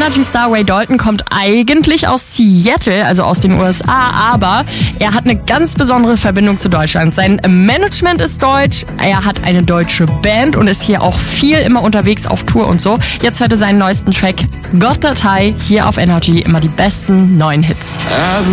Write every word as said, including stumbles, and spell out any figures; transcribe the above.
Energy-Star Ray Dalton kommt eigentlich aus Seattle, also aus den U S A, aber er hat eine ganz besondere Verbindung zu Deutschland. Sein Management ist deutsch, er hat eine deutsche Band und ist hier auch viel immer unterwegs auf Tour und so. Jetzt hört er seinen neuesten Track Gott Datei hier auf Energy, immer die besten neuen Hits.